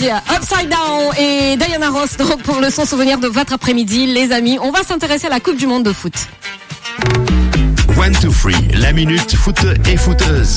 Upside Down et Diana Ross donc pour le son souvenir de votre après-midi, les amis. On va s'intéresser à la Coupe du Monde de foot. 1, 2, 3, la minute foot et footeuse.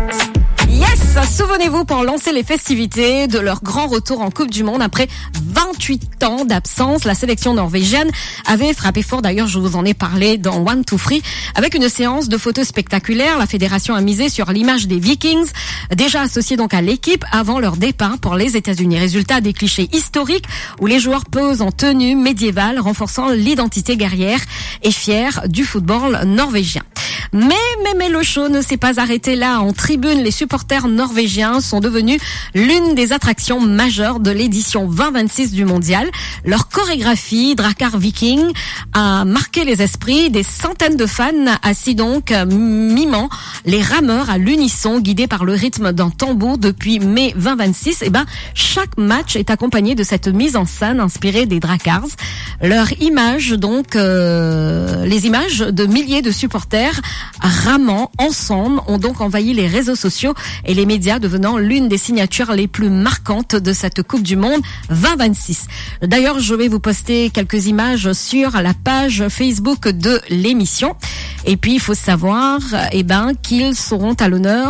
Yes, souvenez-vous pour lancer les festivités de leur grand retour en Coupe du Monde après 28 ans d'absence. La sélection norvégienne avait frappé fort, d'ailleurs je vous en ai parlé dans 1, 2, 3, avec une séance de photos spectaculaire. La fédération a misé sur l'image des Vikings, déjà associés donc à l'équipe avant leur départ pour les États-Unis. Résultat, des clichés historiques où les joueurs posent en tenue médiévale, renforçant l'identité guerrière et fière du football norvégien. Mais le show ne s'est pas arrêté là. En tribune, les supporters norvégiens sont devenus l'une des attractions majeures de l'édition 2026 du mondial. Leur chorégraphie, Drakkar Viking, a marqué les esprits des centaines de fans assis donc mimant les rameurs à l'unisson, guidés par le rythme d'un tambour depuis mai 2026. Chaque match est accompagné de cette mise en scène inspirée des Drakkars. Leur image donc, les images de milliers de supporters ramant ensemble ont donc envahi les réseaux sociaux et les médias, devenant l'une des signatures les plus marquantes de cette Coupe du Monde 2026. D'ailleurs, je vais vous poster quelques images sur la page Facebook de l'émission. Et puis, il faut savoir, qu'ils seront à l'honneur,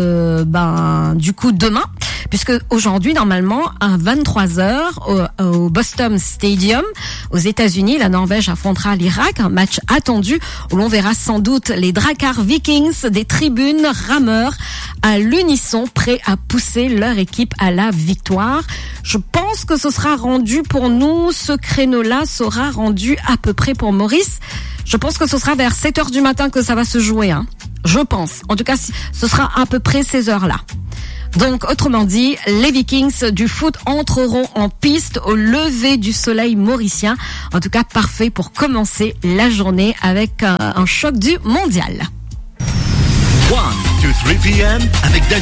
du coup, demain. Puisque aujourd'hui, normalement, à 23h, au Boston Stadium, aux États-Unis, la Norvège affrontera l'Irak. Un match attendu où l'on verra sans doute les Drakkar Vikings des tribunes rameurs à l'unisson, prêts à pousser leur équipe à la victoire. Je pense que ce sera rendu pour nous, ce créneau-là sera rendu à peu près pour Maurice. Je pense que ce sera vers 7h du matin que ça va se jouer, hein. Je pense. En tout cas, ce sera à peu près ces heures-là. Donc, autrement dit, les Vikings du foot entreront en piste au lever du soleil mauricien. En tout cas, parfait pour commencer la journée avec un choc du mondial. 1, 2, 3 p.m. avec Daniel.